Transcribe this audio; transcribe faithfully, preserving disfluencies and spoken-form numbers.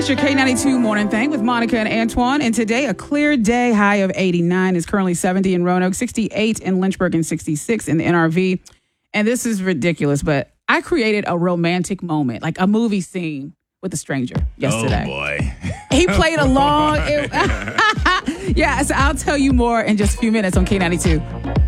It's your K ninety-two Morning Thing with Monica and Antoine. And today, a clear day, high of eighty-nine. Is currently seventy in Roanoke, sixty-eight in Lynchburg, and sixty-six in the N R V. And this is ridiculous, but I created a romantic moment, like a movie scene with a stranger yesterday. Oh, boy. He played along. It, yeah, so I'll tell you more in just a few minutes on K ninety-two.